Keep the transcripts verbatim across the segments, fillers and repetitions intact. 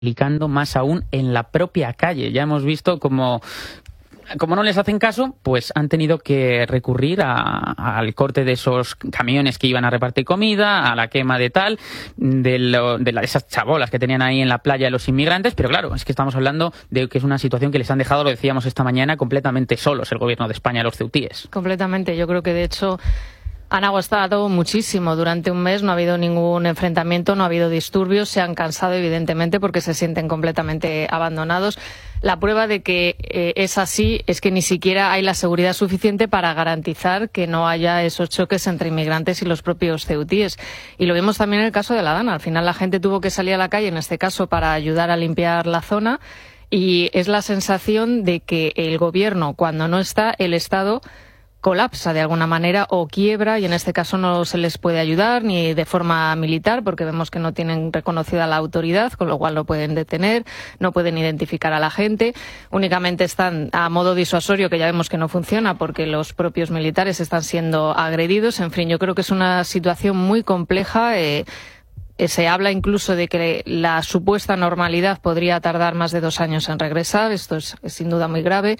aplicando más aún en la propia calle. Ya hemos visto como... Como no les hacen caso, pues han tenido que recurrir a, al corte de esos camiones que iban a repartir comida, a la quema de tal, de, lo, de, la, de esas chabolas que tenían ahí en la playa de los inmigrantes. Pero claro, es que estamos hablando de que es una situación que les han dejado, lo decíamos esta mañana, completamente solos el gobierno de España, los ceutíes. Completamente. Yo creo que de hecho han aguantado muchísimo. Durante un mes no ha habido ningún enfrentamiento, no ha habido disturbios, se han cansado evidentemente porque se sienten completamente abandonados. La prueba de que eh, es así es que ni siquiera hay la seguridad suficiente para garantizar que no haya esos choques entre inmigrantes y los propios ceutíes. Y lo vimos también en el caso de la Dana. Al final la gente tuvo que salir a la calle, en este caso, para ayudar a limpiar la zona. Y es la sensación de que el gobierno, cuando no está, el Estado colapsa de alguna manera o quiebra, y en este caso no se les puede ayudar ni de forma militar porque vemos que no tienen reconocida la autoridad, con lo cual no pueden detener, no pueden identificar a la gente, únicamente están a modo disuasorio, que ya vemos que no funciona porque los propios militares están siendo agredidos. En fin, yo creo que es una situación muy compleja. eh, Se habla incluso de que la supuesta normalidad podría tardar más de dos años en regresar. Esto es, es sin duda muy grave.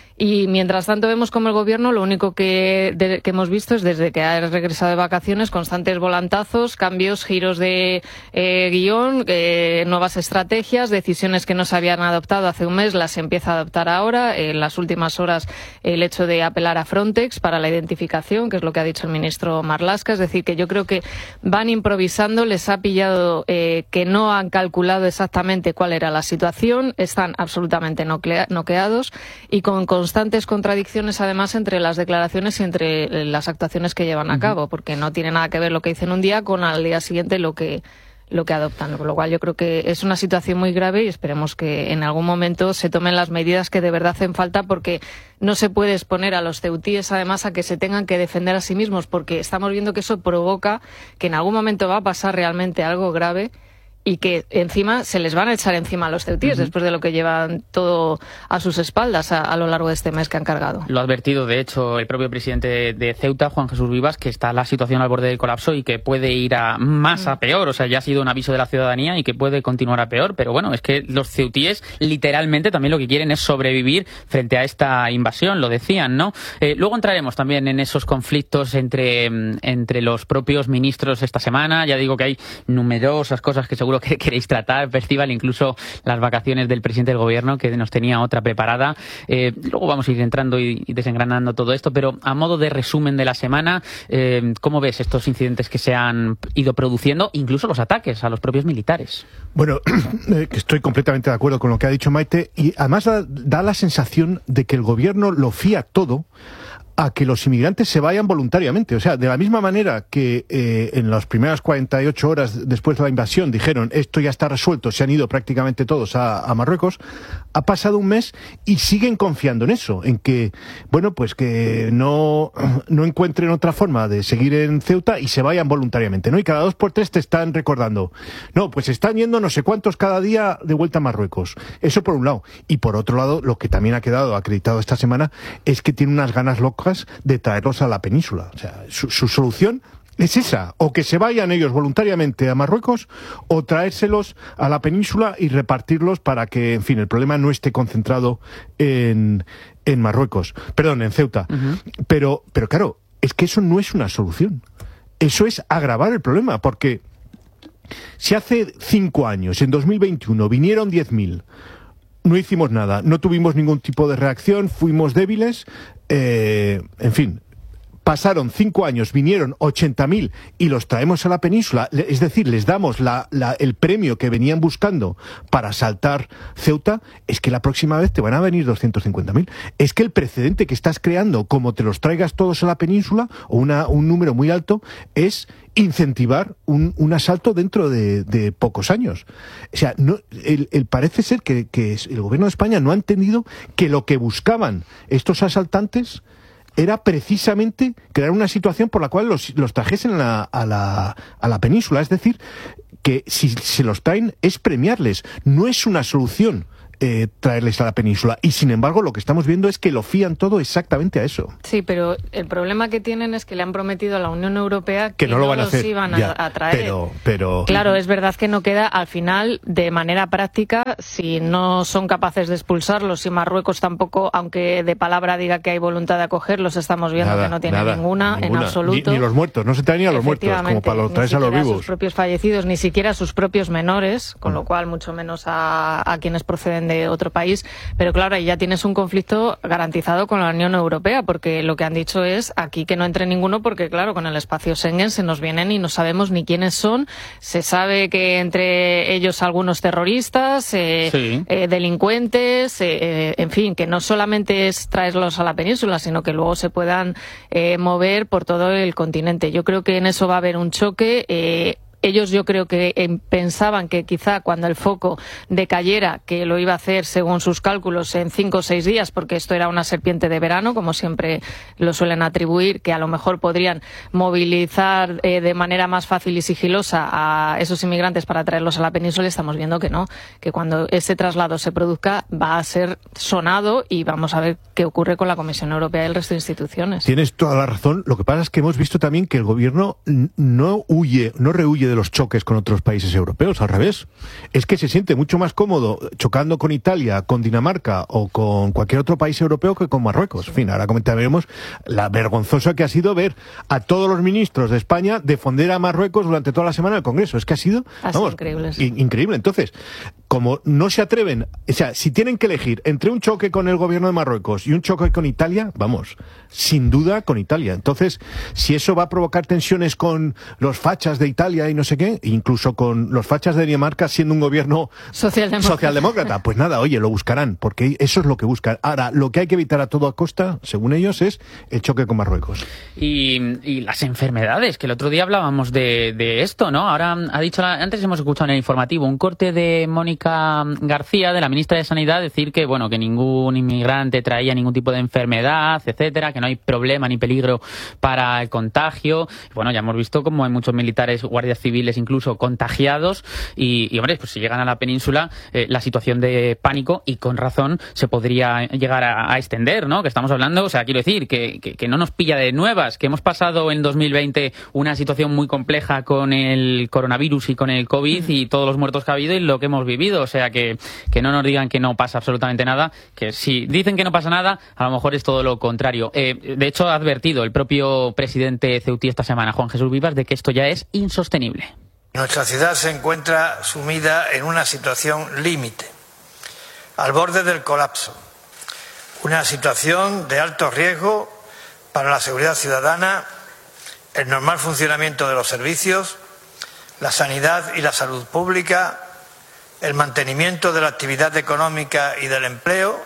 Y mientras tanto vemos como el gobierno lo único que, de, que hemos visto es, desde que ha regresado de vacaciones, constantes volantazos, cambios, giros de eh, guión, eh, nuevas estrategias, decisiones que no se habían adoptado hace un mes las empieza a adoptar ahora. En las últimas horas el hecho de apelar a Frontex para la identificación, que es lo que ha dicho el ministro Marlaska. Es decir, que yo creo que van improvisando, les ha pillado eh, que no han calculado exactamente cuál era la situación, están absolutamente noqueados y con constantes contradicciones además entre las declaraciones y entre las actuaciones que llevan a cabo, porque no tiene nada que ver lo que dicen un día con al día siguiente lo que lo que adoptan, con lo cual yo creo que es una situación muy grave y esperemos que en algún momento se tomen las medidas que de verdad hacen falta, porque no se puede exponer a los ceutíes además a que se tengan que defender a sí mismos, porque estamos viendo que eso provoca que en algún momento va a pasar realmente algo grave y que encima se les van a echar encima a los ceutíes, uh-huh, después de lo que llevan todo a sus espaldas a, a lo largo de este mes que han cargado. Lo ha advertido, de hecho, el propio presidente de Ceuta, Juan Jesús Vivas, que está la situación al borde del colapso y que puede ir a más a peor. O sea, ya ha sido un aviso de la ciudadanía y que puede continuar a peor. Pero bueno, es que los ceutíes literalmente también lo que quieren es sobrevivir frente a esta invasión, lo decían, ¿no? Eh, luego entraremos también en esos conflictos entre, entre los propios ministros esta semana. Ya digo que hay numerosas cosas que seguro que queréis tratar, Percival, incluso las vacaciones del presidente del gobierno, que nos tenía otra preparada. Eh, luego vamos a ir entrando y, y desengranando todo esto, pero a modo de resumen de la semana, eh, ¿cómo ves estos incidentes que se han ido produciendo, incluso los ataques a los propios militares? Bueno, estoy completamente de acuerdo con lo que ha dicho Maite, y además da, da la sensación de que el gobierno lo fía todo a que los inmigrantes se vayan voluntariamente. O sea, de la misma manera que eh, en las primeras cuarenta y ocho horas después de la invasión dijeron esto ya está resuelto, se han ido prácticamente todos a, a Marruecos, ha pasado un mes y siguen confiando en eso, en que, bueno, pues que no, no encuentren otra forma de seguir en Ceuta y se vayan voluntariamente, ¿no? Y cada dos por tres te están recordando, no, pues están yendo no sé cuántos cada día de vuelta a Marruecos. Eso por un lado. Y por otro lado, lo que también ha quedado acreditado esta semana es que tiene unas ganas locas de traerlos a la península. O sea, su, su solución es esa, o que se vayan ellos voluntariamente a Marruecos, o traérselos a la península y repartirlos para que, en fin, el problema no esté concentrado en, en Marruecos, perdón, en Ceuta. Uh-huh. Pero, pero claro, es que eso no es una solución. Eso es agravar el problema, porque si hace cinco años, en dos mil veintiuno, vinieron diez mil, no hicimos nada, no tuvimos ningún tipo de reacción, fuimos débiles, eh, en fin, pasaron cinco años, vinieron ochenta mil y los traemos a la península, es decir, les damos la, la, el premio que venían buscando para asaltar Ceuta, es que la próxima vez te van a venir doscientos cincuenta mil. Es que el precedente que estás creando, como te los traigas todos a la península, o una, un número muy alto, es incentivar un, un asalto dentro de, de pocos años. O sea, no, el, el parece ser que, que el gobierno de España no ha entendido que lo que buscaban estos asaltantes era precisamente crear una situación por la cual los, los trajesen a la, a, la, a la península. Es decir, que si se los traen es premiarles, no es una solución eh, traerles a la península. Y sin embargo, lo que estamos viendo es que lo fían todo exactamente a eso. Sí, pero el problema que tienen es que le han prometido a la Unión Europea que, que no, no lo van a los hacer. iban a, Ya, a traer. Pero, pero... Claro, es verdad que no queda, al final, de manera práctica, si no son capaces de expulsarlos, si Marruecos tampoco, aunque de palabra diga que hay voluntad de acogerlos, estamos viendo nada, que no tiene nada, ninguna, ninguna, en absoluto. Ni, ni los muertos, no se traen ni a los muertos, como para los traerse a los vivos. Ni siquiera a sus propios fallecidos, ni siquiera a sus propios menores, con lo cual mucho menos a, a quienes proceden de otro país. Pero claro, ahí ya tienes un conflicto garantizado con la Unión Europea, porque lo que han dicho es aquí que no entre ninguno, porque claro, con el espacio Schengen se nos vienen y no sabemos ni quiénes son. Se sabe que entre ellos algunos terroristas, eh, sí. eh, delincuentes, eh, en fin, que no solamente es traerlos a la península, sino que luego se puedan eh, mover por todo el continente. Yo creo que en eso va a haber un choque. Eh, Ellos yo creo que eh, pensaban que quizá cuando el foco decayera, que lo iba a hacer según sus cálculos en cinco o seis días, porque esto era una serpiente de verano, como siempre lo suelen atribuir, que a lo mejor podrían movilizar eh, de manera más fácil y sigilosa a esos inmigrantes para traerlos a la península. Estamos viendo que no, que cuando ese traslado se produzca va a ser sonado y vamos a ver qué ocurre con la Comisión Europea y el resto de instituciones. Tienes toda la razón. Lo que pasa es que hemos visto también que el gobierno no huye, no rehuye de de los choques con otros países europeos, al revés. Es que se siente mucho más cómodo chocando con Italia, con Dinamarca o con cualquier otro país europeo que con Marruecos. En fin, ahora comentaremos la vergonzosa que ha sido ver a todos los ministros de España defender a Marruecos durante toda la semana del Congreso. Es que ha sido, ha sido increíble. Sí. Increíble. Entonces, como no se atreven, o sea, si tienen que elegir entre un choque con el gobierno de Marruecos y un choque con Italia, vamos, sin duda con Italia. Entonces, si eso va a provocar tensiones con los fachas de Italia y no sé qué, incluso con los fachas de Dinamarca siendo un gobierno socialdemócrata. socialdemócrata, pues nada, oye, lo buscarán, porque eso es lo que buscan. Ahora, lo que hay que evitar a toda costa, según ellos, es el choque con Marruecos. Y, y las enfermedades, que el otro día hablábamos de, de esto, ¿no? Ahora ha dicho, la, antes hemos escuchado en el informativo un corte de Mónica García, de la ministra de Sanidad, decir que, bueno, que ningún inmigrante traía ningún tipo de enfermedad, etcétera, que no hay problema ni peligro para el contagio. Bueno, ya hemos visto como hay muchos militares, guardias civiles incluso contagiados y, y hombre, pues si llegan a la península eh, la situación de pánico, y con razón, se podría llegar a, a extender, ¿no? Que estamos hablando, o sea, quiero decir, que, que, que no nos pilla de nuevas, que hemos pasado en dos mil veinte una situación muy compleja con el coronavirus y con el COVID y todos los muertos que ha habido y lo que hemos vivido, o sea, que, que no nos digan que no pasa absolutamente nada, que si dicen que no pasa nada, a lo mejor es todo lo contrario. Eh, de hecho, ha advertido el propio presidente ceutí esta semana, Juan Jesús Vivas, de que esto ya es insostenible. Nuestra ciudad se encuentra sumida en una situación límite, al borde del colapso, una situación de alto riesgo para la seguridad ciudadana, el normal funcionamiento de los servicios, la sanidad y la salud pública, el mantenimiento de la actividad económica y del empleo,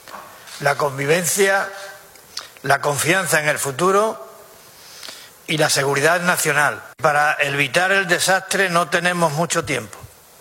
la convivencia, la confianza en el futuro y la seguridad nacional. Para evitar el desastre no tenemos mucho tiempo.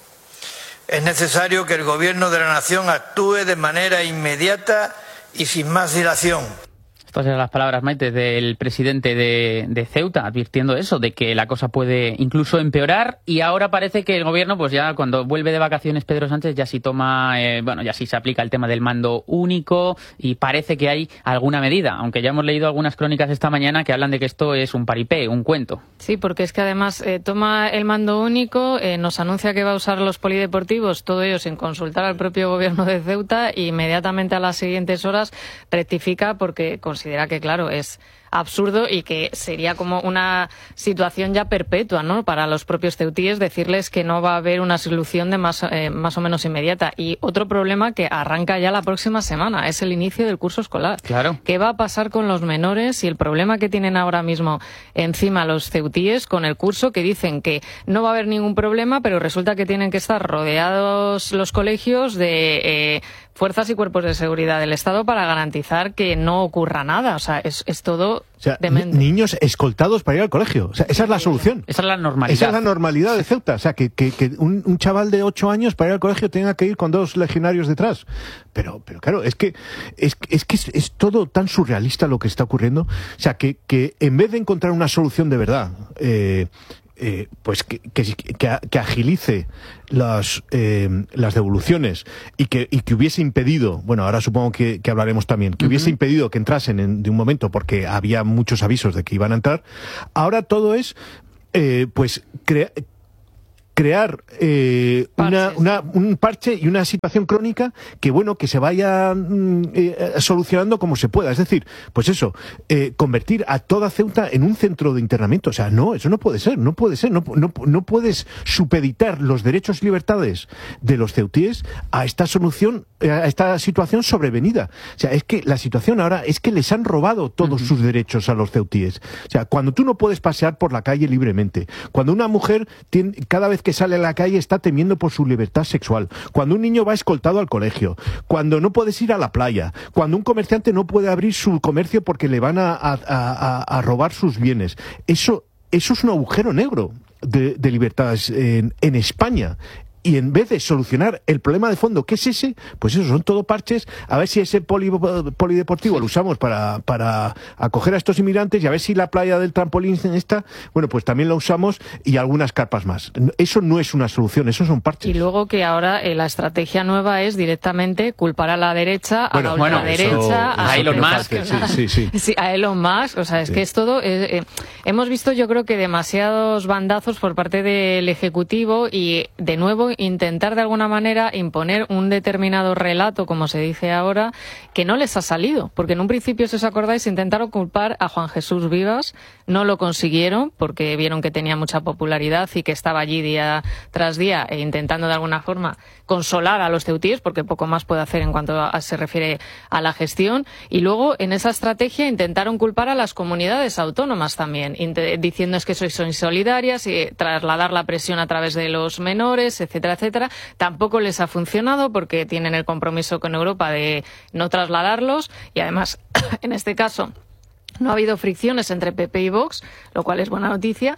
Es necesario que el Gobierno de la Nación actúe de manera inmediata y sin más dilación. Estas eran las palabras, Maite, del presidente de, de Ceuta, advirtiendo eso, de que la cosa puede incluso empeorar, y ahora parece que el gobierno, pues ya cuando vuelve de vacaciones Pedro Sánchez, ya sí toma, eh, bueno, ya sí se aplica el tema del mando único, y parece que hay alguna medida, aunque ya hemos leído algunas crónicas esta mañana que hablan de que esto es un paripé, un cuento. Sí, porque es que además eh, toma el mando único, eh, nos anuncia que va a usar los polideportivos, todo ello sin consultar al propio gobierno de Ceuta, e inmediatamente a las siguientes horas rectifica porque considera que, claro, es absurdo y que sería como una situación ya perpetua, ¿no?, para los propios ceutíes, decirles que no va a haber una solución de más, eh, más o menos inmediata. Y otro problema que arranca ya la próxima semana es el inicio del curso escolar. Claro. ¿Qué va a pasar con los menores y el problema que tienen ahora mismo encima los ceutíes con el curso, que dicen que no va a haber ningún problema, pero resulta que tienen que estar rodeados los colegios de eh, fuerzas y cuerpos de seguridad del Estado para garantizar que no ocurra nada? O sea, es, es todo o sea, demente. Niños escoltados para ir al colegio. O sea, esa es la solución. Esa es la normalidad. Esa es la normalidad de Ceuta. O sea, que, que, que un, un chaval de ocho años para ir al colegio tenga que ir con dos legionarios detrás. Pero, pero claro, es que es, es que es, es todo tan surrealista lo que está ocurriendo. O sea, que, que en vez de encontrar una solución de verdad, eh, eh, pues que, que, que, que agilice las, eh, las devoluciones y que, y que hubiese impedido, bueno, ahora supongo que, que hablaremos también, que uh-huh. hubiese impedido que entrasen en, de un momento porque había muchos avisos de que iban a entrar, ahora todo es, eh, pues, crear... crear eh, una, una, un parche y una situación crónica que, bueno, que se vaya mm, eh, solucionando como se pueda. Es decir, pues eso, eh, convertir a toda Ceuta en un centro de internamiento. O sea, no, eso no puede ser, no puede ser. No, no, no puedes supeditar los derechos y libertades de los ceutíes a esta solución, a esta situación sobrevenida. O sea, es que la situación ahora es que les han robado todos uh-huh. sus derechos a los ceutíes. O sea, cuando tú no puedes pasear por la calle libremente, cuando una mujer tiene, cada vez que sale a la calle está temiendo por su libertad sexual, cuando un niño va escoltado al colegio, cuando no puedes ir a la playa, cuando un comerciante no puede abrir su comercio porque le van a, a, a, a robar sus bienes, eso, eso es un agujero negro de, de libertades en, en España. Y en vez de solucionar el problema de fondo, ¿qué es ese? Pues eso, son todo parches, a ver si ese poli, polideportivo lo usamos para, para acoger a estos inmigrantes y a ver si la playa del trampolín esta, bueno, pues también la usamos y algunas carpas más. Eso no es una solución, eso son parches. Y luego que ahora eh, la estrategia nueva es directamente culpar a la derecha, a bueno, la ultraderecha, bueno, a, a Elon Musk. Sí, sí, sí. sí, a Elon Musk, o sea, es sí. que es todo... Eh, eh, hemos visto yo creo que demasiados bandazos por parte del Ejecutivo y de nuevo intentar de alguna manera imponer un determinado relato, como se dice ahora, que no les ha salido, porque en un principio, si os acordáis, intentaron culpar a Juan Jesús Vivas, no lo consiguieron porque vieron que tenía mucha popularidad y que estaba allí día tras día e intentando de alguna forma consolar a los ceutíes, porque poco más puede hacer en cuanto a, se refiere a la gestión, y luego en esa estrategia intentaron culpar a las comunidades autónomas también, diciendo es que sois insolidarias y trasladar la presión a través de los menores, etcétera, etcétera. Tampoco les ha funcionado porque tienen el compromiso con Europa de no trasladarlos y además, en este caso, no ha habido fricciones entre P P y Vox, lo cual es buena noticia.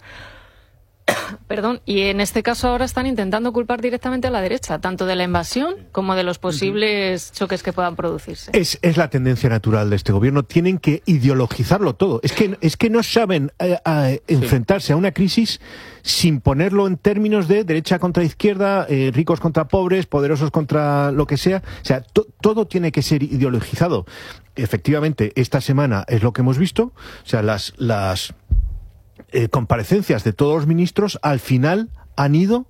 Perdón, y en este caso ahora están intentando culpar directamente a la derecha, tanto de la invasión como de los posibles uh-huh. choques que puedan producirse. Es, es la tendencia natural de este gobierno, tienen que ideologizarlo todo. Es que, es que no saben eh, eh, enfrentarse sí. a una crisis sin ponerlo en términos de derecha contra izquierda, eh, ricos contra pobres, poderosos contra lo que sea. O sea, to, todo tiene que ser ideologizado. Efectivamente, esta semana es lo que hemos visto. O sea, las... las Eh, comparecencias de todos los ministros al final han ido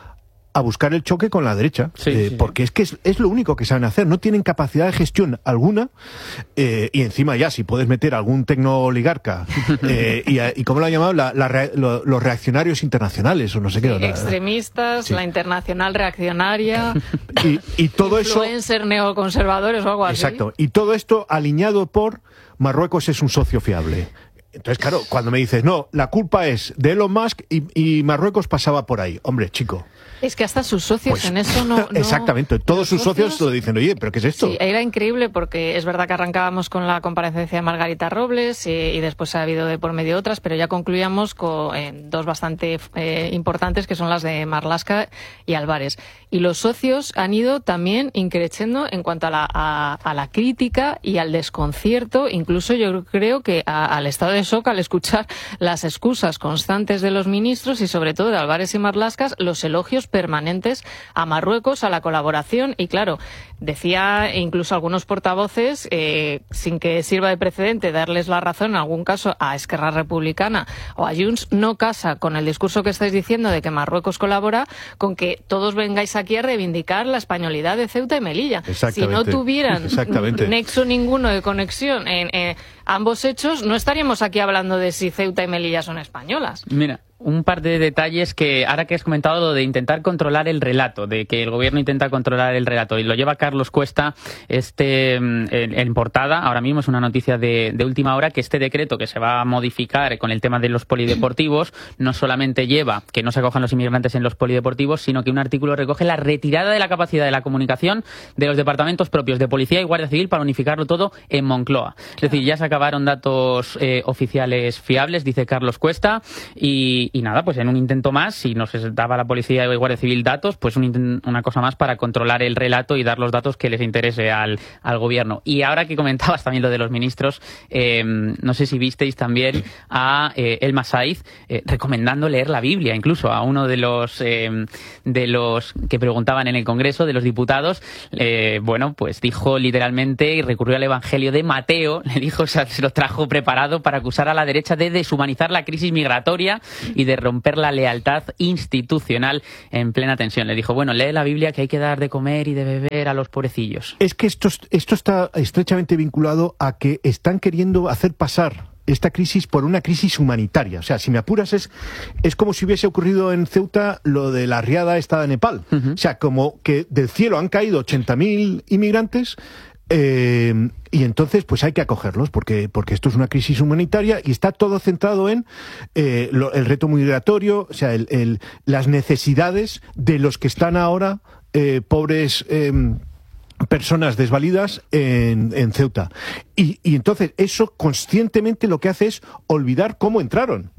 a buscar el choque con la derecha, sí, eh, sí, porque sí. es que es, es lo único que saben hacer, no tienen capacidad de gestión alguna, eh, y encima ya si puedes meter algún tecnooligarca, eh, y, y ¿cómo lo han llamado? La, la, lo, los reaccionarios internacionales, o no sé qué. Sí, la, extremistas, sí. la internacional reaccionaria, y, y todo eso... influencer neoconservadores o algo así. Exacto, y todo esto alineado por Marruecos es un socio fiable. Entonces, claro, cuando me dices, no, la culpa es de Elon Musk y, y Marruecos pasaba por ahí. Hombre, chico. Es que hasta sus socios pues, en eso no... no exactamente, todos sus socios, socios lo dicen, oye, ¿pero qué es esto? Sí, era increíble porque es verdad que arrancábamos con la comparecencia de Margarita Robles y, y después ha habido de por medio otras, pero ya concluíamos con eh, dos bastante eh, importantes que son las de Marlaska y Álvarez. Y los socios han ido también increciendo en cuanto a la, a, a la crítica y al desconcierto, incluso yo creo que a, al estado de shock al escuchar las excusas constantes de los ministros y sobre todo de Álvarez y Marlaska, los elogios permanentes a Marruecos, a la colaboración y claro, decía incluso algunos portavoces, eh, sin que sirva de precedente darles la razón en algún caso a Esquerra Republicana o a Junts, no casa con el discurso que estáis diciendo de que Marruecos colabora con que todos vengáis aquí a reivindicar la españolidad de Ceuta y Melilla. Si no tuvieran nexo ninguno de conexión en eh, ambos hechos, no estaríamos aquí hablando de si Ceuta y Melilla son españolas. Mira, un par de detalles que ahora que has comentado lo de intentar controlar el relato, de que el gobierno intenta controlar el relato y lo lleva Carlos Cuesta este en, en portada, ahora mismo es una noticia de, de última hora que este decreto que se va a modificar con el tema de los polideportivos no solamente lleva que no se acojan los inmigrantes en los polideportivos, sino que un artículo recoge la retirada de la capacidad de la comunicación de los departamentos propios de Policía y Guardia Civil para unificarlo todo en Moncloa. Es decir, ya se acabaron datos eh, oficiales fiables, dice Carlos Cuesta, y Y, y nada, pues en un intento más, si nos daba la policía y Guardia Civil datos, pues un, una cosa más para controlar el relato y dar los datos que les interese al, al gobierno. Y ahora que comentabas también lo de los ministros, eh, no sé si visteis también a eh, Elma Saiz eh, recomendando leer la Biblia, incluso a uno de los eh, de los que preguntaban en el Congreso, de los diputados, eh, bueno, pues dijo literalmente y recurrió al Evangelio de Mateo, le dijo, o sea, se lo trajo preparado para acusar a la derecha de deshumanizar la crisis migratoria y de romper la lealtad institucional en plena tensión. Le dijo, bueno, lee la Biblia que hay que dar de comer y de beber a los pobrecillos. Es que esto, esto está estrechamente vinculado a que están queriendo hacer pasar esta crisis por una crisis humanitaria. O sea, si me apuras, es, es como si hubiese ocurrido en Ceuta lo de la riada esta de Nepal. Uh-huh. O sea, como que del cielo han caído ochenta mil inmigrantes eh, y entonces pues hay que acogerlos porque, porque esto es una crisis humanitaria y está todo centrado en eh, lo, el reto migratorio, o sea, el, el, las necesidades de los que están ahora eh, pobres eh, personas desvalidas en, en Ceuta. Y, y entonces eso conscientemente lo que hace es olvidar cómo entraron.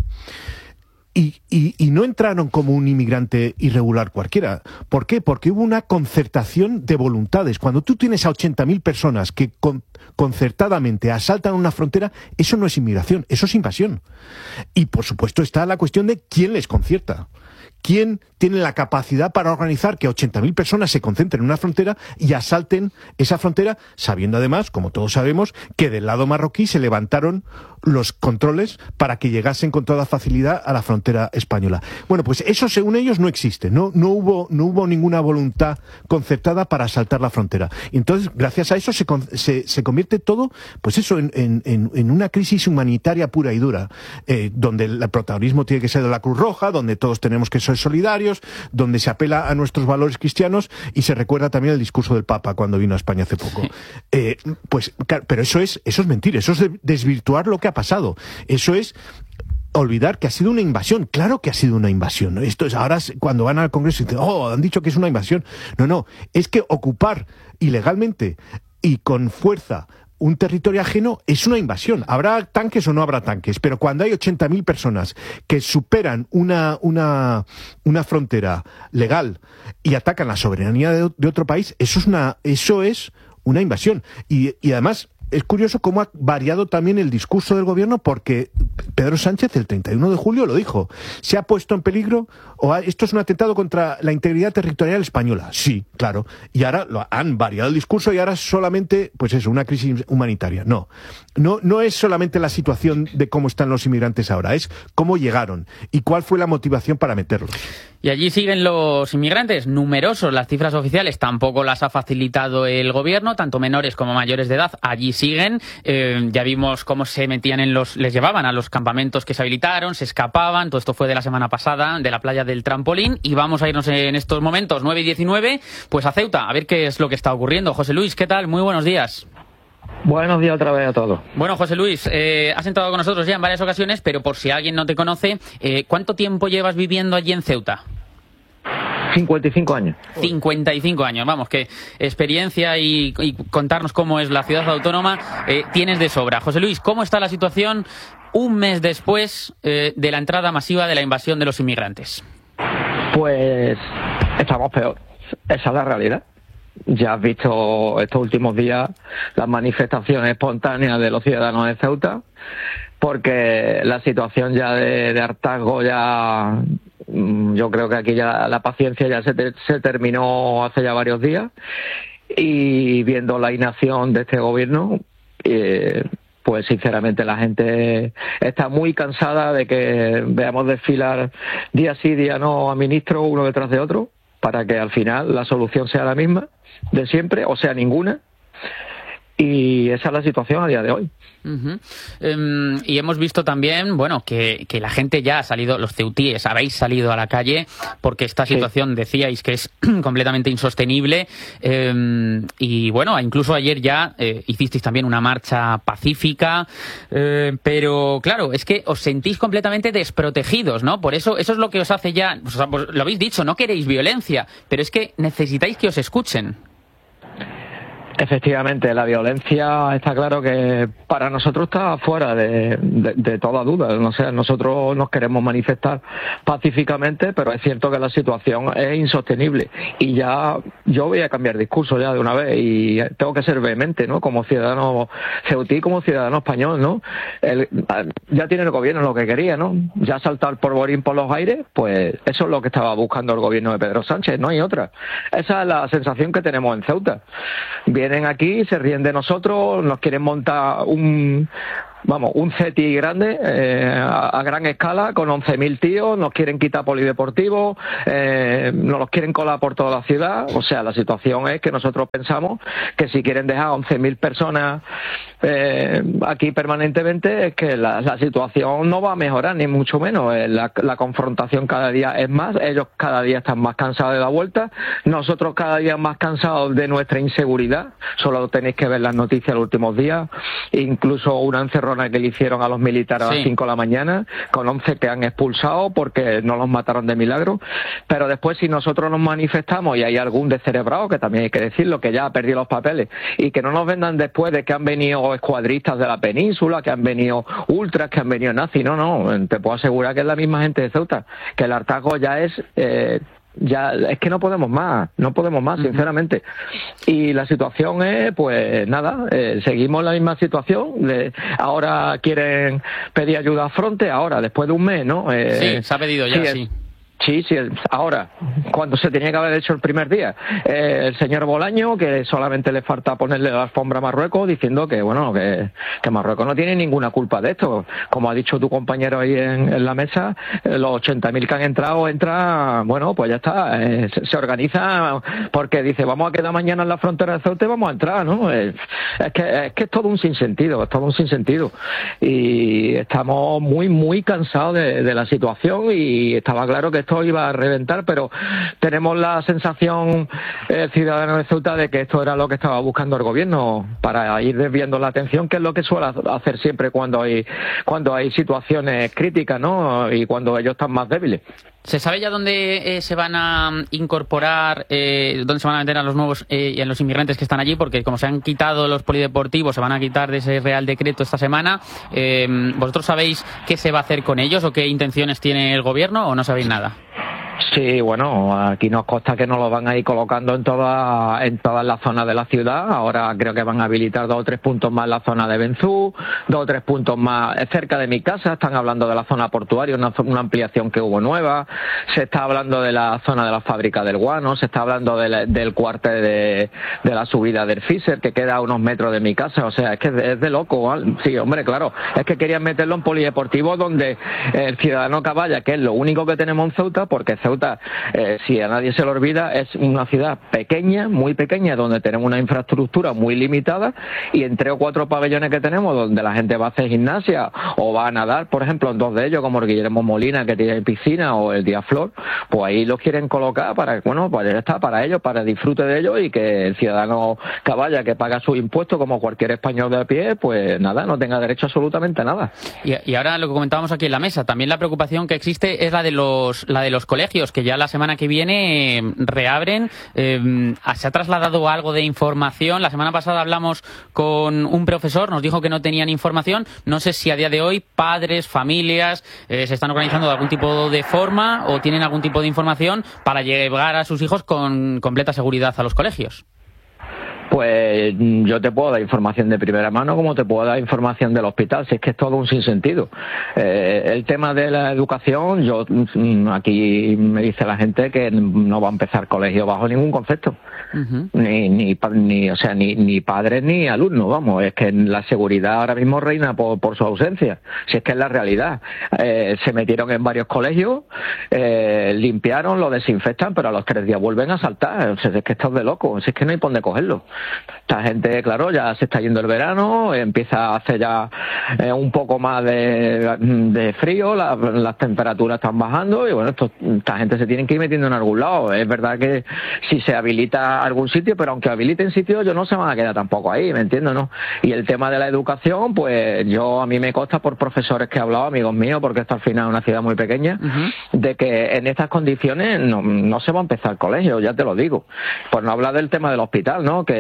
Y, y, y no entraron como un inmigrante irregular cualquiera. ¿Por qué? Porque hubo una concertación de voluntades. Cuando tú tienes a ochenta mil personas que con, concertadamente asaltan una frontera, eso no es inmigración, eso es invasión. Y por supuesto está la cuestión de quién les concierta. ¿Quién tiene la capacidad para organizar que ochenta mil personas se concentren en una frontera y asalten esa frontera, sabiendo además, como todos sabemos, que del lado marroquí se levantaron los controles para que llegasen con toda facilidad a la frontera española? Bueno, pues eso según ellos no existe, no, no hubo, no hubo ninguna voluntad concertada para asaltar la frontera. Y entonces, gracias a eso se, se, se convierte todo, pues eso, en, en, en una crisis humanitaria pura y dura, eh, donde el protagonismo tiene que ser de la Cruz Roja, donde todos tenemos que ser solidarios, donde se apela a nuestros valores cristianos y se recuerda también el discurso del Papa cuando vino a España hace poco. Eh, pues, pero eso es, eso es mentir, eso es desvirtuar lo que ha pasado. Eso es olvidar que ha sido una invasión. Claro que ha sido una invasión, ¿no? Esto es ahora cuando van al Congreso y dicen, oh, han dicho que es una invasión. No, no, es que ocupar ilegalmente y con fuerza un territorio ajeno es una invasión. Habrá tanques o no habrá tanques, pero cuando hay ochenta mil personas que superan una, una, una frontera legal y atacan la soberanía de, de otro país, eso es una, eso es una invasión. Y, y además es curioso cómo ha variado también el discurso del gobierno, porque Pedro Sánchez el treinta y uno de julio lo dijo. ¿Se ha puesto en peligro? ¿O ha, esto es un atentado contra la integridad territorial española? Sí, claro. Y ahora lo han variado el discurso y ahora es solamente, pues eso, una crisis humanitaria. No, no, no es solamente la situación de cómo están los inmigrantes ahora, es cómo llegaron y cuál fue la motivación para meterlos. Y allí siguen los inmigrantes, numerosos. Las cifras oficiales tampoco las ha facilitado el gobierno, tanto menores como mayores de edad. Allí siguen. Eh, ya vimos cómo se metían en los, les llevaban a los campamentos que se habilitaron, se escapaban. Todo esto fue de la semana pasada, de la playa del Trampolín. Y vamos a irnos en estos momentos, nueve y diecinueve, pues a Ceuta, a ver qué es lo que está ocurriendo. José Luis, ¿qué tal? Muy buenos días. Buenos días otra vez a todos. Bueno, José Luis, eh, has entrado con nosotros ya en varias ocasiones, pero por si alguien no te conoce, eh, ¿cuánto tiempo llevas viviendo allí en Ceuta? cincuenta y cinco años. cincuenta y cinco años, vamos, que experiencia y, y contarnos cómo es la ciudad autónoma eh, tienes de sobra. José Luis, ¿cómo está la situación un mes después eh, de la entrada masiva de la invasión de los inmigrantes? Pues estamos peor, esa es la realidad. Ya has visto estos últimos días las manifestaciones espontáneas de los ciudadanos de Ceuta, porque la situación ya de, de hartazgo ya... Yo creo que aquí ya la paciencia ya se, te, se terminó hace ya varios días, y viendo la inacción de este gobierno, eh, pues sinceramente la gente está muy cansada de que veamos desfilar día sí, día no a ministros uno detrás de otro, para que al final la solución sea la misma de siempre, o sea, ninguna. Y esa es la situación a día de hoy. Uh-huh. Um, y hemos visto también, bueno, que, que la gente ya ha salido, los ceutíes, habéis salido a la calle porque esta situación, sí, decíais que es completamente insostenible. Um, y bueno, incluso ayer ya eh, hicisteis también una marcha pacífica. Eh, pero claro, es que os sentís completamente desprotegidos, ¿no? Por eso, eso es lo que os hace ya, o sea, pues lo habéis dicho, no queréis violencia, pero es que necesitáis que os escuchen. Efectivamente, la violencia está claro que para nosotros está fuera de, de, de toda duda. No sé, nosotros nos queremos manifestar pacíficamente, pero es cierto que la situación es insostenible. Y ya yo voy a cambiar discurso ya de una vez y tengo que ser vehemente, ¿no? Como ciudadano ceutí, como ciudadano español, ¿no? El, ya tiene el gobierno lo que quería, ¿no? Ya saltar el polvorín por los aires, pues eso es lo que estaba buscando el gobierno de Pedro Sánchez, no hay otra. Esa es la sensación que tenemos en Ceuta. Vienen aquí, se ríen de nosotros, nos quieren montar un, vamos, un CETI grande, eh, a, a gran escala, con once mil tíos, nos quieren quitar polideportivos, eh, nos los quieren colar por toda la ciudad. O sea, la situación es que nosotros pensamos que si quieren dejar once mil personas eh, aquí permanentemente, es que la, la situación no va a mejorar, ni mucho menos. La, la confrontación cada día es más, ellos cada día están más cansados de dar vuelta, nosotros cada día más cansados de nuestra inseguridad. Solo tenéis que ver las noticias los últimos días, incluso una encerrona que le hicieron a los militares sí. a las cinco de la mañana, con once que han expulsado porque no los mataron de milagro. Pero después, si nosotros nos manifestamos y hay algún descerebrado, que también hay que decirlo, que ya ha perdido los papeles, y que no nos vendan después de que han venido escuadristas de la península, que han venido ultras, que han venido nazis, no, no, te puedo asegurar que es la misma gente de Ceuta, que el hartazgo ya es... Eh, ya es que no podemos más, no podemos más, sinceramente. Y la situación es, pues nada, eh, seguimos la misma situación. Le, ahora quieren pedir ayuda a Fronte, ahora, después de un mes, ¿no? Eh, sí, se ha pedido ya, sí. sí. Sí, sí, ahora, cuando se tenía que haber hecho el primer día. Eh, el señor Bolaño, que solamente le falta ponerle la alfombra a Marruecos, diciendo que, bueno, que, que Marruecos no tiene ninguna culpa de esto. Como ha dicho tu compañero ahí en, en la mesa, eh, los ochenta mil que han entrado, entran, bueno, pues ya está, eh, se, se organiza porque dice, vamos a quedar mañana en la frontera de Ceuta y vamos a entrar, ¿no? Eh, es, que, es que es todo un sinsentido, es todo un sinsentido. Y estamos muy, muy cansados de, de la situación y estaba claro que esto iba a reventar, pero tenemos la sensación, el eh, ciudadano de Ceuta, de que esto era lo que estaba buscando el gobierno para ir desviando la atención, que es lo que suele hacer siempre cuando hay cuando hay situaciones críticas, ¿no? Y cuando ellos están más débiles. ¿Se sabe ya dónde eh, se van a incorporar, eh, dónde se van a meter a los nuevos eh, y a los inmigrantes que están allí? Porque como se han quitado los polideportivos, se van a quitar de ese Real Decreto esta semana. Eh, ¿Vosotros sabéis qué se va a hacer con ellos o qué intenciones tiene el gobierno o no sabéis nada? Sí, bueno, aquí nos consta que nos lo van a ir colocando en toda, en todas las zonas de la ciudad. Ahora creo que van a habilitar dos o tres puntos más en la zona de Benzú, dos o tres puntos más cerca de mi casa. Están hablando de la zona portuaria, una, una ampliación que hubo nueva. Se está hablando de la zona de la fábrica del guano, se está hablando de la, del cuartel de, de la subida del Fisher, que queda a unos metros de mi casa. O sea, es que es de, es de loco. ¿Vale? Sí, hombre, claro. Es que querían meterlo en polideportivo donde el ciudadano Caballa, que es lo único que tenemos en Ceuta, porque Ceuta Ceuta, eh, si a nadie se lo olvida, es una ciudad pequeña, muy pequeña, donde tenemos una infraestructura muy limitada y en tres o cuatro pabellones que tenemos donde la gente va a hacer gimnasia o va a nadar, por ejemplo, en dos de ellos, como el Guillermo Molina, que tiene piscina, o el Díaz Flor, pues ahí los quieren colocar para, bueno, pues ya está, para ellos, para disfrute de ellos y que el ciudadano Caballa, que paga sus impuestos como cualquier español de a pie, pues nada, no tenga derecho absolutamente a nada. Y, y ahora lo que comentábamos aquí en la mesa, también la preocupación que existe es la de los la de los colegios, que ya la semana que viene eh, reabren. Eh, ¿Se ha trasladado algo de información? La semana pasada hablamos con un profesor, nos dijo que no tenían información. No sé si a día de hoy padres, familias eh, se están organizando de algún tipo de forma o tienen algún tipo de información para llevar a sus hijos con completa seguridad a los colegios. Pues yo te puedo dar información de primera mano como te puedo dar información del hospital, si es que es todo un sinsentido. Eh, el tema de la educación, yo aquí me dice la gente que no va a empezar colegio bajo ningún concepto. Uh-huh. Ni, ni, ni, o sea, ni, ni padres ni alumnos, vamos, es que la seguridad ahora mismo reina por, por su ausencia, si es que es la realidad. Eh, se metieron en varios colegios, eh, limpiaron, lo desinfectan, pero a los tres días vuelven a saltar. O sea, es que estás de loco, si es que no hay por dónde cogerlo. Esta gente, claro, ya se está yendo el verano, empieza a hacer ya eh, un poco más de, de frío, la, las temperaturas están bajando y bueno, esto, esta gente se tiene que ir metiendo en algún lado. Es verdad que si se habilita algún sitio, pero aunque habiliten sitios, ellos no se van a quedar tampoco ahí, ¿me entiendes? ¿No? Y el tema de la educación, pues yo a mí me consta por profesores que he hablado, amigos míos, porque esto al final es una ciudad muy pequeña, uh-huh. de que en estas condiciones no, no se va a empezar el colegio, ya te lo digo. Por no hablar del tema del hospital, ¿no? Que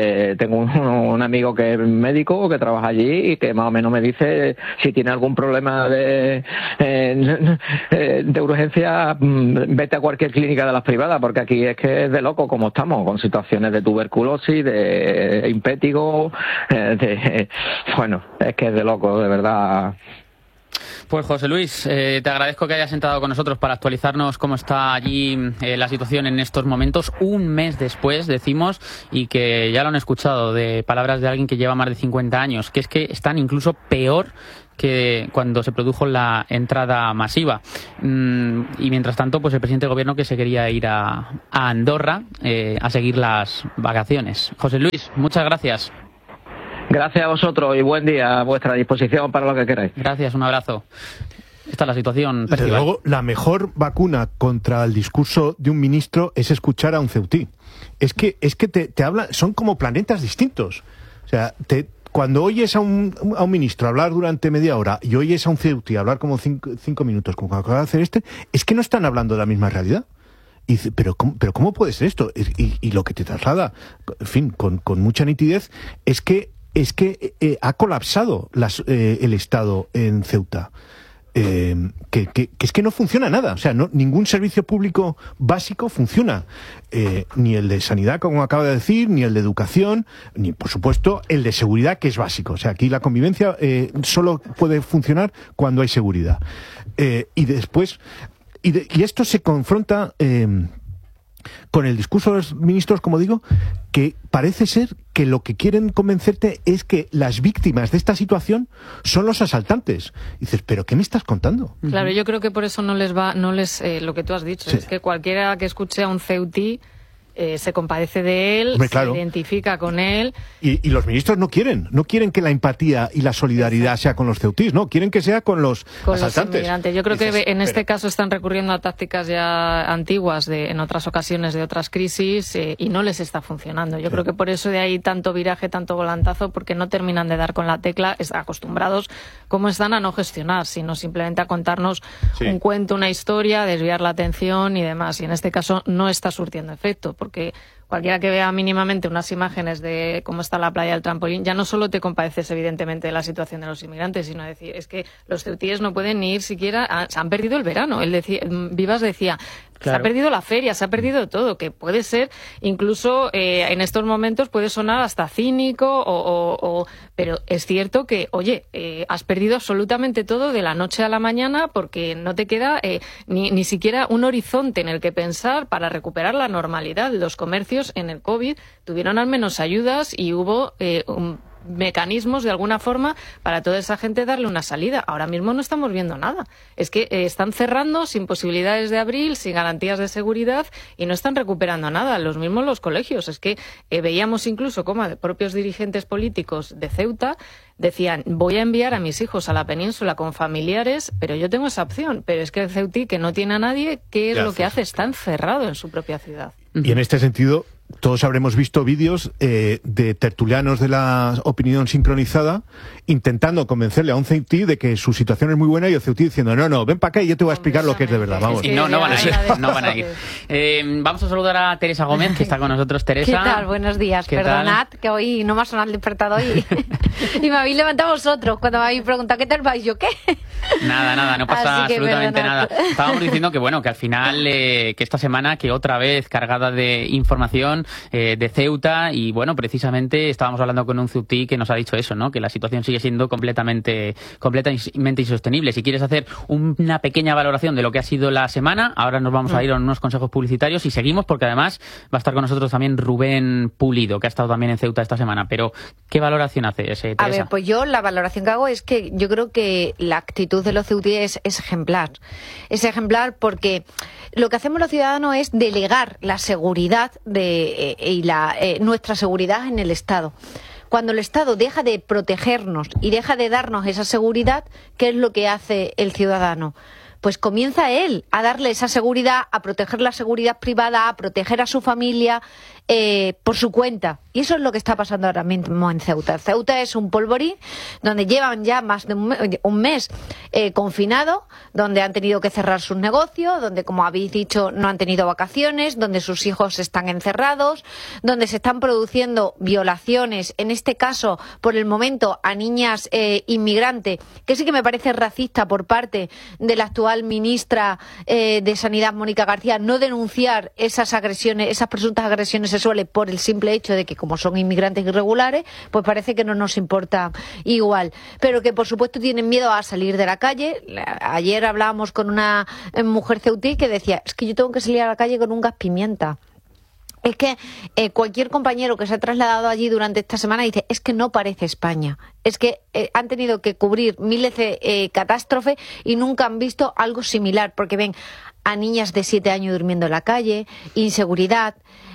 Eh, tengo un, un amigo que es médico, que trabaja allí y que más o menos me dice si tiene algún problema de, eh, de urgencia, vete a cualquier clínica de las privadas, porque aquí es que es de loco como estamos, con situaciones de tuberculosis, de impétigo, eh, de, bueno, es que es de loco, de verdad. Pues José Luis, eh, te agradezco que hayas entrado con nosotros para actualizarnos cómo está allí eh, la situación en estos momentos, un mes después, decimos, y que ya lo han escuchado de palabras de alguien que lleva más de cincuenta años, que es que están incluso peor que cuando se produjo la entrada masiva. Mm, y mientras tanto, pues el presidente del gobierno que se quería ir a, a Andorra eh, a seguir las vacaciones. José Luis, muchas gracias. Gracias a vosotros y buen día, a vuestra disposición para lo que queráis. Gracias, un abrazo. Esta es la situación. Desde luego, la mejor vacuna contra el discurso de un ministro es escuchar a un ceutí. Es que, es que te, te habla, son como planetas distintos. O sea, te, cuando oyes a un, a un ministro hablar durante media hora y oyes a un ceutí hablar como cinco, cinco minutos, como acaba de hacer este, es que no están hablando de la misma realidad. Y dice, pero ¿cómo, pero ¿cómo puede ser esto? Y, y lo que te traslada, en fin, con, con mucha nitidez, es que es que eh, ha colapsado las, eh, el Estado en Ceuta. Eh, que, que, que es que no funciona nada. O sea, no, ningún servicio público básico funciona. Eh, ni el de sanidad, como acaba de decir, ni el de educación, ni, por supuesto, el de seguridad, que es básico. O sea, aquí la convivencia eh, solo puede funcionar cuando hay seguridad. Eh, y después... Y, de, y esto se confronta... Eh, con el discurso de los ministros, como digo, que parece ser que lo que quieren convencerte es que las víctimas de esta situación son los asaltantes. Y dices, ¿pero qué me estás contando? Claro, yo creo que por eso no les va, no les, eh, lo que tú has dicho, sí. Es que cualquiera que escuche a un ceutí eh, se compadece de él, Hombre, claro. se identifica con él. Y, y los ministros no quieren, no quieren que la empatía y la solidaridad Exacto. sea con los ceutíes, no, quieren que sea con los con asaltantes. Los inmigrantes. Yo creo Dices, que en pero... este caso están recurriendo a tácticas ya antiguas de, en otras ocasiones de otras crisis eh, y no les está funcionando. Yo sí. creo que por eso de ahí tanto viraje, tanto volantazo, porque no terminan de dar con la tecla, acostumbrados como están a no gestionar, sino simplemente a contarnos sí. un cuento, una historia, desviar la atención y demás. Y en este caso no está surtiendo efecto, porque cualquiera que vea mínimamente unas imágenes de cómo está la playa del Trampolín, ya no solo te compadeces evidentemente de la situación de los inmigrantes, sino decir, es que los ceutíes no pueden ni ir siquiera, a, se han perdido el verano. Él decía, Vivas decía, Claro. Se ha perdido la feria, se ha perdido todo, que puede ser, incluso eh, en estos momentos puede sonar hasta cínico, o, o, o, pero es cierto que, oye, eh, has perdido absolutamente todo de la noche a la mañana porque no te queda eh, ni, ni siquiera un horizonte en el que pensar para recuperar la normalidad. Los comercios en el COVID tuvieron al menos ayudas y hubo eh, un mecanismos de alguna forma para toda esa gente darle una salida. Ahora mismo no estamos viendo nada. Es que eh, están cerrando sin posibilidades de abrir, sin garantías de seguridad y no están recuperando nada. Los mismos los colegios. Es que eh, veíamos incluso cómo propios dirigentes políticos de Ceuta decían, voy a enviar a mis hijos a la península con familiares, pero yo tengo esa opción. Pero es que el ceutí, que no tiene a nadie, ¿qué es lo que hace? Está encerrado en su propia ciudad. Y en este sentido, todos habremos visto vídeos eh, de tertulianos de la opinión sincronizada intentando convencerle a un ceutí de que su situación es muy buena y el ceutí diciendo, no, no, ven para acá y yo te voy a explicar lo que es de verdad. Vamos. Y no, no van a ir. No van a ir. Eh, vamos a saludar a Teresa Gómez, que está con nosotros. Teresa. ¿Qué tal? Buenos días. Perdonad tal? que hoy no me ha sonado el despertador y, y me habéis levantado vosotros cuando me habéis preguntado ¿qué tal vais? Yo, ¿qué? Nada, nada, no pasa absolutamente nada. Estábamos diciendo que, bueno, que al final, eh, que esta semana, que otra vez cargada de información eh, de Ceuta, y bueno, precisamente estábamos hablando con un ceutí que nos ha dicho eso, ¿no? Que la situación sigue siendo completamente completamente insostenible. Si quieres hacer un, una pequeña valoración de lo que ha sido la semana, ahora nos vamos a ir a unos consejos publicitarios y seguimos, porque además va a estar con nosotros también Rubén Pulido, que ha estado también en Ceuta esta semana. Pero, ¿qué valoración haces, eh, Teresa? A ver, pues yo la valoración que hago es que yo creo que la actitud de los ceutíes es ejemplar. Es ejemplar porque lo que hacemos los ciudadanos es delegar la seguridad de, eh, y la, eh, nuestra seguridad en el Estado. Cuando el Estado deja de protegernos y deja de darnos esa seguridad, ¿qué es lo que hace el ciudadano? Pues comienza él a darle esa seguridad, a proteger la seguridad privada, a proteger a su familia, eh, por su cuenta. Y eso es lo que está pasando ahora mismo en Ceuta. Ceuta es un polvorín donde llevan ya más de un, un mes eh, confinado, donde han tenido que cerrar sus negocios, donde, como habéis dicho, no han tenido vacaciones, donde sus hijos están encerrados, donde se están produciendo violaciones, en este caso, por el momento, a niñas eh, inmigrantes, que sí que me parece racista por parte de la actual ministra eh, de Sanidad, Mónica García, no denunciar esas agresiones, esas presuntas agresiones sexuales por el simple hecho de que como son inmigrantes irregulares, pues parece que no nos importa igual. Pero que por supuesto tienen miedo a salir de la calle. Ayer hablábamos con una mujer ceutí que decía, es que yo tengo que salir a la calle con un gas pimienta. Es que eh, cualquier compañero que se ha trasladado allí durante esta semana dice, es que no parece España. Es que eh, han tenido que cubrir miles de eh, catástrofes y nunca han visto algo similar, porque ven a niñas de siete años durmiendo en la calle, inseguridad.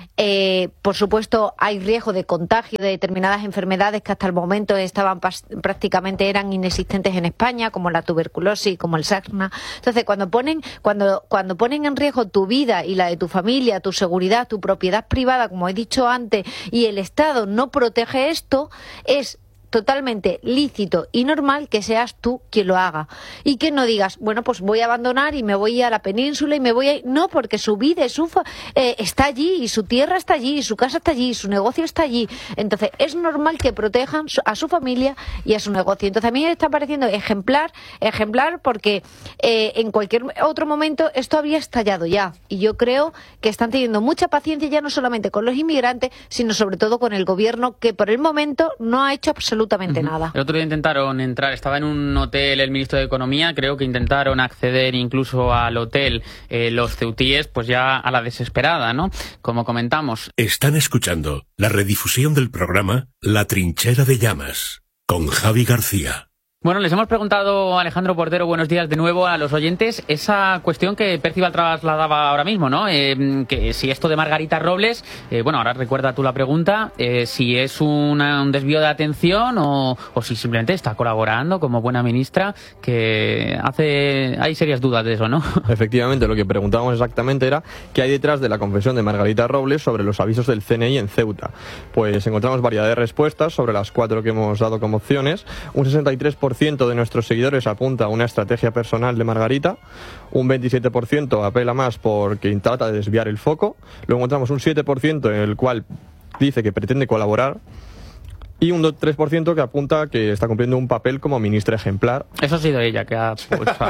Eh, por supuesto, hay riesgo de contagio de determinadas enfermedades que hasta el momento estaban prácticamente eran inexistentes en España, como la tuberculosis, como el sarna. Entonces, cuando ponen, cuando, cuando ponen en riesgo tu vida y la de tu familia, tu seguridad, tu propiedad privada, como he dicho antes, y el Estado no protege esto, es totalmente lícito y normal que seas tú quien lo haga y que no digas, bueno, pues voy a abandonar y me voy a la península y me voy a ir. No, porque su vida y su, eh, está allí y su tierra está allí y su casa está allí y su negocio está allí. Entonces es normal que protejan a su familia y a su negocio. Entonces a mí me está pareciendo ejemplar, ejemplar porque eh, en cualquier otro momento esto había estallado ya, y yo creo que están teniendo mucha paciencia ya no solamente con los inmigrantes, sino sobre todo con el gobierno, que por el momento no ha hecho absolutamente absolutamente uh-huh. nada. El otro día intentaron entrar, estaba en un hotel el ministro de Economía, creo que intentaron acceder incluso al hotel eh, los ceutíes, pues ya a la desesperada, ¿no? Como comentamos. Están escuchando la redifusión del programa La Trinchera de Llamas, con Javi García. Bueno, les hemos preguntado, Alejandro Portero, buenos días de nuevo a los oyentes, esa cuestión que Percival trasladaba ahora mismo, ¿no? Eh, que si esto de Margarita Robles, eh, bueno, ahora recuerda tú la pregunta, eh, si es una, un desvío de atención o, o si simplemente está colaborando como buena ministra, que hace hay serias dudas de eso, ¿no? Efectivamente, lo que preguntábamos exactamente era qué hay detrás de la confesión de Margarita Robles sobre los avisos del C N I en Ceuta. Pues encontramos variedad de respuestas sobre las cuatro que hemos dado como opciones. Un sesenta y tres por ciento de nuestros seguidores apunta a una estrategia personal de Margarita, un veintisiete por ciento apela más porque trata de desviar el foco, luego encontramos un siete por ciento en el cual dice que pretende colaborar y un tres por ciento que apunta a que está cumpliendo un papel como ministra ejemplar. Eso ha sido ella que ha pulsado.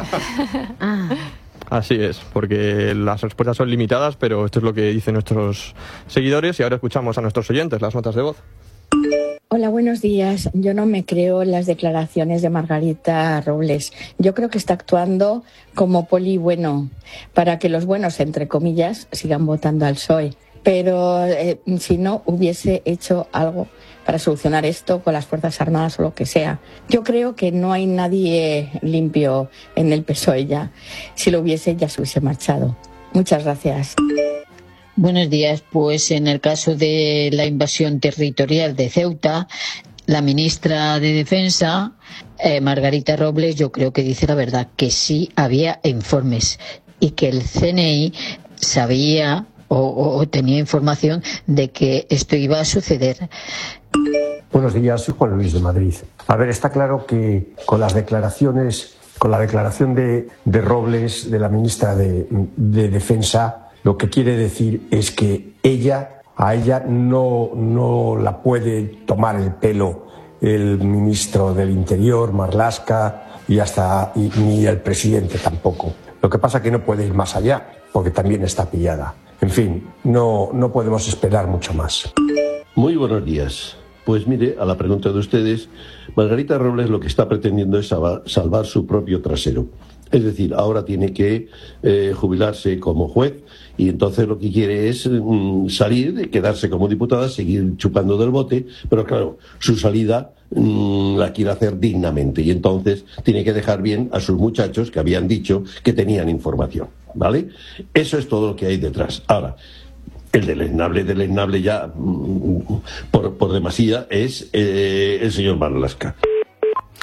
Así es, porque las respuestas son limitadas, pero esto es lo que dicen nuestros seguidores y ahora escuchamos a nuestros oyentes las notas de voz. Hola, buenos días. Yo no me creo las declaraciones de Margarita Robles. Yo creo que está actuando como poli bueno para que los buenos, entre comillas, sigan votando al P S O E. Pero eh, si no, hubiese hecho algo para solucionar esto con las Fuerzas Armadas o lo que sea. Yo creo que no hay nadie limpio en el P S O E ya. Si lo hubiese, ya se hubiese marchado. Muchas gracias. Buenos días. Pues en el caso de la invasión territorial de Ceuta, la ministra de Defensa, eh, Margarita Robles, yo creo que dice la verdad, que sí había informes y que el C N I sabía o, o, o tenía información de que esto iba a suceder. Buenos días, soy Juan Luis de Madrid. A ver, está claro que con las declaraciones, con la declaración de, de Robles, de la ministra de, de Defensa, lo que quiere decir es que ella, a ella no, no la puede tomar el pelo el ministro del Interior, Marlaska, y hasta y, ni el presidente tampoco. Lo que pasa es que no puede ir más allá, porque también está pillada. En fin, no, no podemos esperar mucho más. Muy buenos días. Pues mire, a la pregunta de ustedes, Margarita Robles lo que está pretendiendo es salvar, salvar su propio trasero. Es decir, ahora tiene que eh, jubilarse como juez y entonces lo que quiere es mm, salir, quedarse como diputada, seguir chupando del bote, pero claro, su salida mm, la quiere hacer dignamente y entonces tiene que dejar bien a sus muchachos que habían dicho que tenían información, ¿vale? Eso es todo lo que hay detrás. Ahora, el deleznable, deleznable ya mm, por, por demasía es eh, el señor Marlaska.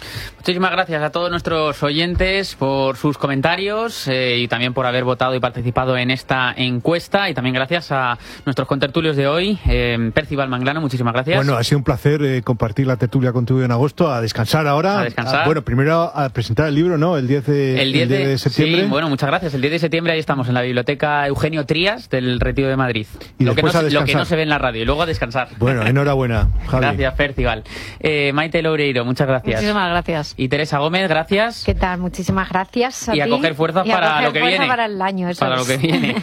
Muchísimas gracias a todos nuestros oyentes por sus comentarios eh, y también por haber votado y participado en esta encuesta, y también gracias a nuestros contertulios de hoy. eh, Percival Manglano, muchísimas gracias. Bueno, ha sido un placer eh, compartir la tertulia contigo en agosto. A descansar ahora. A descansar. A, bueno, primero a presentar el libro, ¿no? El diez de, el diez el diez de septiembre. Sí, bueno, muchas gracias. El diez de septiembre ahí estamos en la biblioteca Eugenio Trías del Retiro de Madrid. Y lo, que no, después a lo que no descansar. se ve en la radio. Y luego a descansar. Bueno, enhorabuena, Javi. Gracias, Percival. Eh, Maite Loureiro, muchas gracias. Muchísimas gracias. Y Teresa Gómez, gracias. ¿Qué tal? Muchísimas gracias. A Y a ti. coger fuerzas Y a para coger lo que fuerza viene. para el año, eso Para es. lo que viene.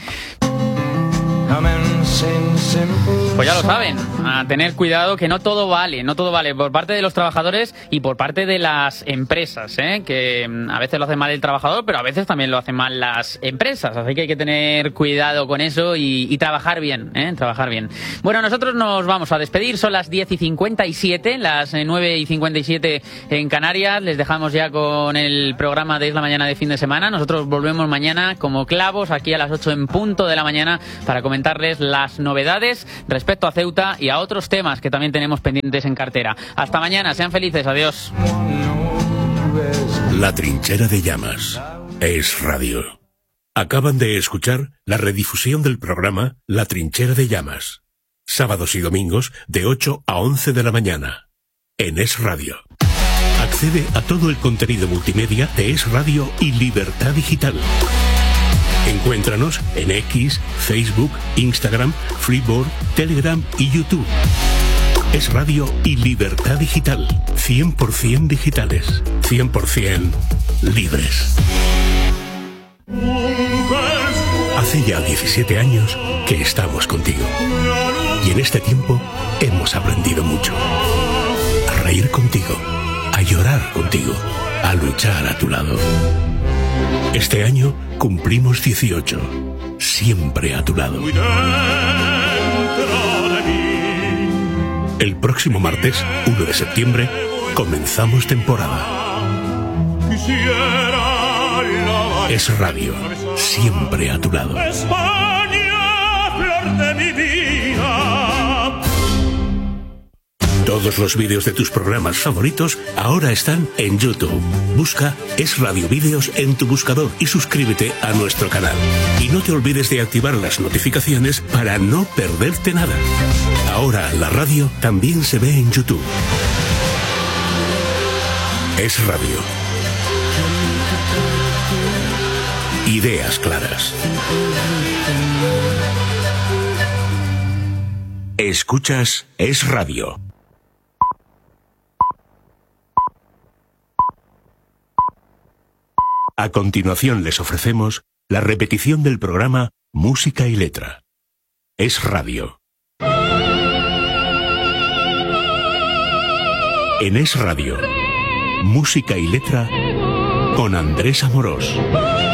Pues ya lo saben, a tener cuidado, que no todo vale, no todo vale por parte de los trabajadores y por parte de las empresas, ¿eh? Que a veces lo hace mal el trabajador, pero a veces también lo hacen mal las empresas, así que hay que tener cuidado con eso y, y trabajar bien, ¿eh? Trabajar bien. Bueno, nosotros nos vamos a despedir, son las diez y cincuenta y siete, las nueve y cincuenta y siete en Canarias, les dejamos ya con el programa de Es la Mañana de fin de semana. Nosotros volvemos mañana como clavos aquí a las ocho en punto de la mañana para comentarles las novedades respecto a Ceuta y a otros temas que también tenemos pendientes en cartera. Hasta mañana, sean felices, adiós. La Trinchera de Llamas. Es radio. Acaban de escuchar la redifusión del programa La Trinchera de Llamas. Sábados y domingos de ocho a once de la mañana. En Es Radio. Accede a todo el contenido multimedia de Es Radio y Libertad Digital. Encuéntranos en X, Facebook, Instagram, Freeboard, Telegram y YouTube. Es Radio y Libertad Digital. cien por ciento digitales. cien por ciento libres. Hace ya diecisiete años que estamos contigo. Y en este tiempo hemos aprendido mucho. A reír contigo. A llorar contigo. A luchar a tu lado. Este año cumplimos dieciocho, siempre a tu lado. El próximo martes, uno de septiembre, comenzamos temporada. Es Radio, siempre a tu lado. España, flor de mi vida. Todos los vídeos de tus programas favoritos ahora están en YouTube. Busca Es Radio Vídeos en tu buscador y suscríbete a nuestro canal. Y no te olvides de activar las notificaciones para no perderte nada. Ahora la radio también se ve en YouTube. Es Radio. Ideas claras. Escuchas Es Radio. A continuación les ofrecemos la repetición del programa Música y Letra. Es Radio. En Es Radio, Música y Letra con Andrés Amorós.